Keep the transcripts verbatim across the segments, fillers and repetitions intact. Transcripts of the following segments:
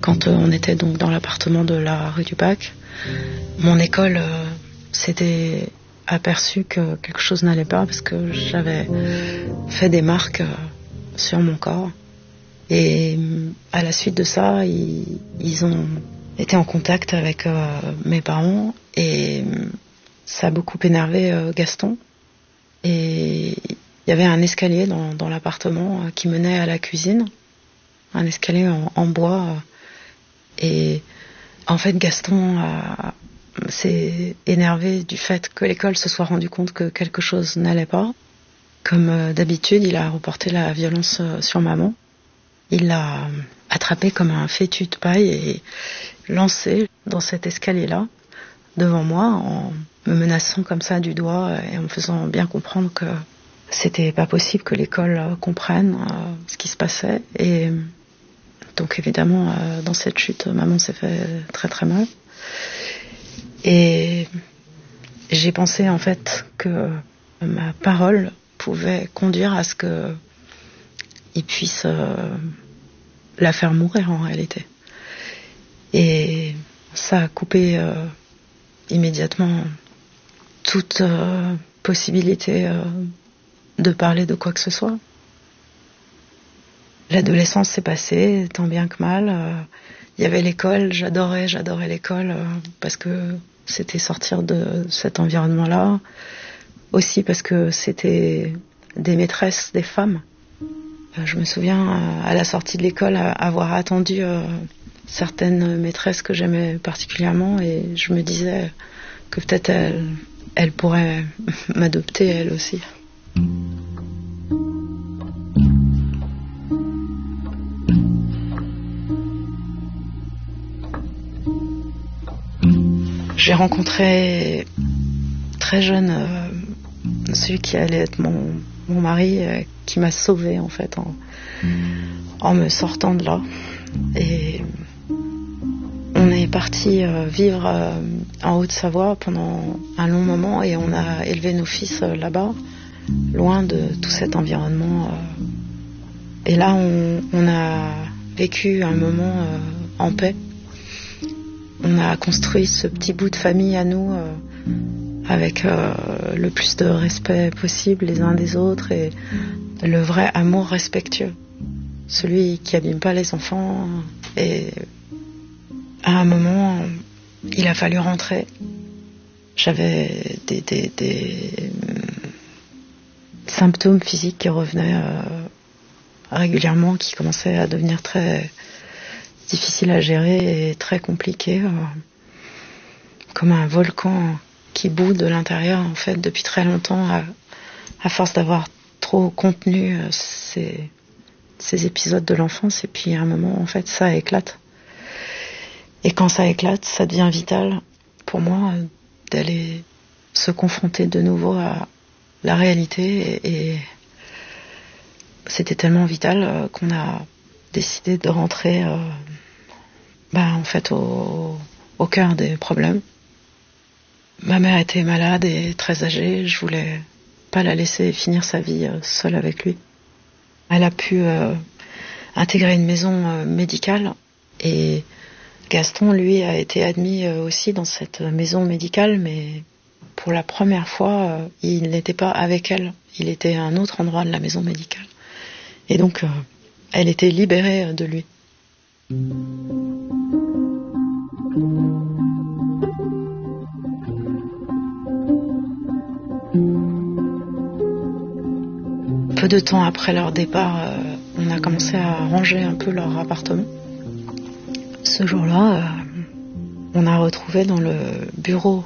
quand euh, on était donc dans l'appartement de la rue du Bac, mon école euh, s'était aperçu que quelque chose n'allait pas parce que j'avais fait des marques euh, sur mon corps. Et à la suite de ça, ils, ils ont été en contact avec euh, mes parents et ça a beaucoup énervé euh, Gaston. Et il y avait un escalier dans, dans l'appartement euh, qui menait à la cuisine, un escalier en, en bois. Euh, et en fait, Gaston a, s'est énervé du fait que l'école se soit rendu compte que quelque chose n'allait pas. Comme euh, d'habitude, il a reporté la violence euh, sur maman. Il l'a attrapé comme un fétu de paille et lancé dans cet escalier-là, devant moi, en me menaçant comme ça du doigt et en me faisant bien comprendre que c'était pas possible que l'école comprenne euh, ce qui se passait. Et donc évidemment, euh, dans cette chute, maman s'est fait très très mal. Et j'ai pensé en fait que ma parole pouvait conduire à ce que il puisse euh, la faire mourir en réalité. Et ça a coupé euh, immédiatement toute euh, possibilité euh, de parler de quoi que ce soit. L'adolescence s'est passée tant bien que mal. Euh, il y avait l'école, j'adorais, j'adorais l'école euh, parce que c'était sortir de cet environnement-là. Aussi parce que c'était des maîtresses, des femmes. Je me souviens, à la sortie de l'école, avoir attendu euh, certaines maîtresses que j'aimais particulièrement et je me disais que peut-être elles, elles pourraient m'adopter, elles aussi. J'ai rencontré très jeune euh, celui qui allait être mon, mon mari, euh, qui m'a sauvée en fait en, en me sortant de là. Et on est parti euh, vivre euh, en Haute-Savoie pendant un long moment et on a élevé nos fils euh, là-bas, loin de tout cet environnement. Euh. Et là, on, on a vécu un moment euh, en paix. On a construit ce petit bout de famille à nous euh, avec euh, le plus de respect possible les uns des autres et le vrai amour respectueux. Celui qui abîme pas les enfants. Et à un moment, il a fallu rentrer. J'avais des, des, des symptômes physiques qui revenaient euh, régulièrement, qui commençaient à devenir très difficiles à gérer et très compliqués. Euh, comme un volcan qui bout de l'intérieur, en fait, depuis très longtemps, à, à force d'avoir trop contenu euh, ces, ces épisodes de l'enfance. Et puis, à un moment, en fait, ça éclate. Et quand ça éclate, ça devient vital pour moi euh, d'aller se confronter de nouveau à la réalité. Et, et c'était tellement vital euh, qu'on a décidé de rentrer euh, bah, en fait, au, au cœur des problèmes. Ma mère était malade et très âgée. Je voulais pas la laisser finir sa vie euh, seule avec lui. Elle a pu euh, intégrer une maison euh, médicale et Gaston, lui, a été admis euh, aussi dans cette maison médicale, mais pour la première fois, euh, il n'était pas avec elle. Il était à un autre endroit de la maison médicale. Et donc, euh, elle était libérée euh, de lui. Peu de temps après leur départ, euh, on a commencé à ranger un peu leur appartement. Ce jour-là, euh, on a retrouvé dans le bureau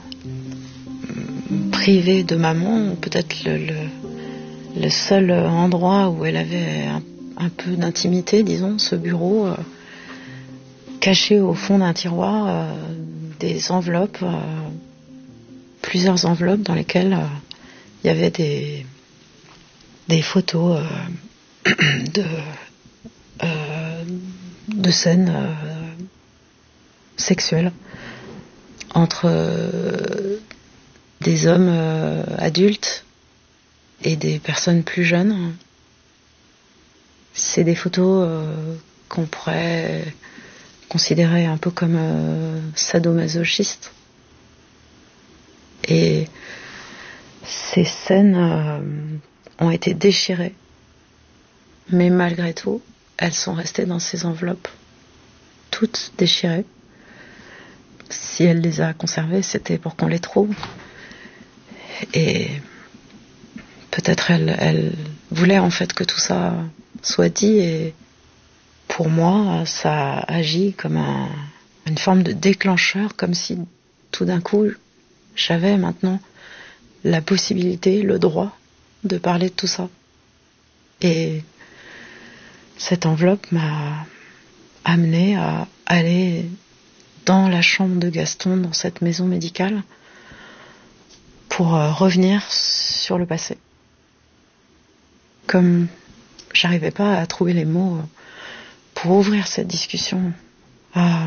privé de maman, peut-être le, le, le seul endroit où elle avait un, un peu d'intimité, disons, ce bureau, euh, caché au fond d'un tiroir, euh, des enveloppes, euh, plusieurs enveloppes dans lesquelles euh, il y avait des, des photos euh, de, euh, de scènes euh, sexuelles entre euh, des hommes euh, adultes et des personnes plus jeunes. C'est des photos euh, qu'on pourrait considéré un peu comme euh, sadomasochiste. Et ces scènes euh, ont été déchirées. Mais malgré tout, elles sont restées dans ces enveloppes, toutes déchirées. Si elle les a conservées, c'était pour qu'on les trouve. Et peut-être elle, elle voulait en fait que tout ça soit dit. Et pour moi, ça agit comme un, une forme de déclencheur, comme si tout d'un coup, j'avais maintenant la possibilité, le droit de parler de tout ça. Et cette enveloppe m'a amenée à aller dans la chambre de Gaston, dans cette maison médicale, pour euh, revenir sur le passé. Comme j'arrivais pas à trouver les mots pour ouvrir cette discussion, euh,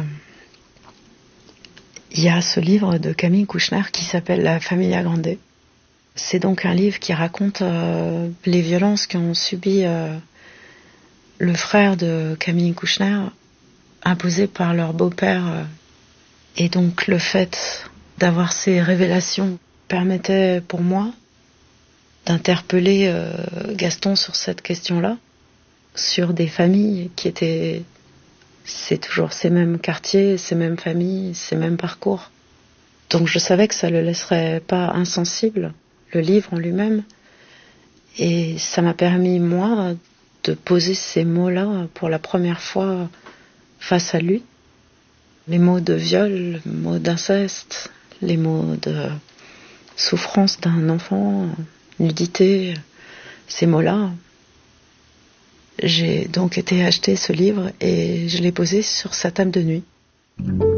il y a ce livre de Camille Kouchner qui s'appelle La Familia Grande. C'est donc un livre qui raconte euh, les violences qu'ont subi euh, le frère de Camille Kouchner, imposées par leur beau-père. Euh, et donc le fait d'avoir ces révélations permettait pour moi d'interpeller euh, Gaston sur cette question-là, sur des familles qui étaient... C'est toujours ces mêmes quartiers, ces mêmes familles, ces mêmes parcours. Donc je savais que ça le laisserait pas insensible, le livre en lui-même. Et ça m'a permis, moi, de poser ces mots-là pour la première fois face à lui. Les mots de viol, les mots d'inceste, les mots de souffrance d'un enfant, nudité, ces mots-là. J'ai donc été acheter ce livre et je l'ai posé sur sa table de nuit.